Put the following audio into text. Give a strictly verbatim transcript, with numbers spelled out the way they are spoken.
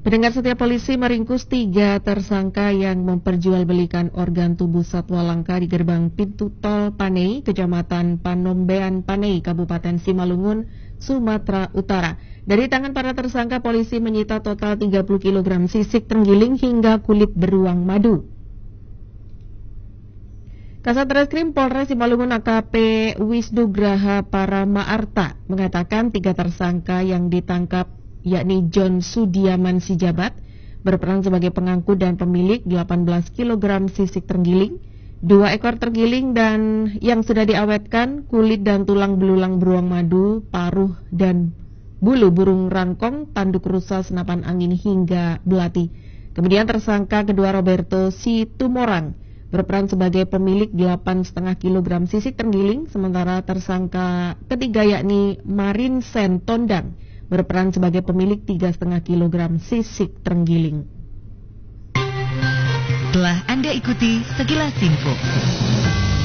Pendengar setia, polisi meringkus tiga tersangka yang memperjualbelikan organ tubuh satwa langka di gerbang pintu tol Panei, Kecamatan Panombean Panei, Kabupaten Simalungun, Sumatera Utara. Dari tangan para tersangka, polisi menyita total tiga puluh kilogram sisik terenggiling hingga kulit beruang madu. Kasat Reskrim Polres Simalungun A K P Wisnugraha Paramaarta mengatakan tiga tersangka yang ditangkap yakni John Sudiaman Sijabat berperan sebagai pengangkut dan pemilik delapan belas kilogram sisik terenggiling, dua ekor terenggiling dan yang sudah diawetkan, kulit dan tulang belulang beruang madu, paruh dan bulu burung rankong, tanduk rusa, senapan angin hingga belati. Kemudian tersangka kedua Roberto Situmorang berperan sebagai pemilik delapan koma lima kilogram sisik terenggiling, sementara tersangka ketiga yakni Marin Sen Tondang berperan sebagai pemilik tiga koma lima kilogram sisik terenggiling. Telah Anda ikuti sekilas info.